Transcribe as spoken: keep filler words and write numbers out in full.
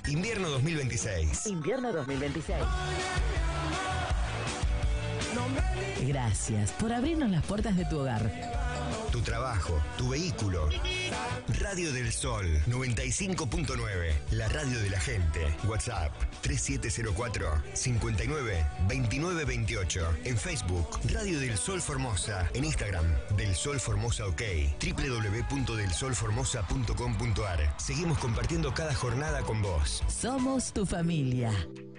Invierno dos mil veintiséis. Invierno dos mil veintiséis. Gracias por abrirnos las puertas de tu hogar. Tu trabajo, tu vehículo. Radio del Sol noventa y cinco punto nueve, la radio de la gente. WhatsApp tres siete cero cuatro, cinco nueve, dos nueve dos ocho. En Facebook, Radio del Sol Formosa. En Instagram, Del Sol Formosa OK. doble u doble u doble u punto del sol formosa punto com punto a r. Seguimos compartiendo cada jornada con vos. Somos tu familia.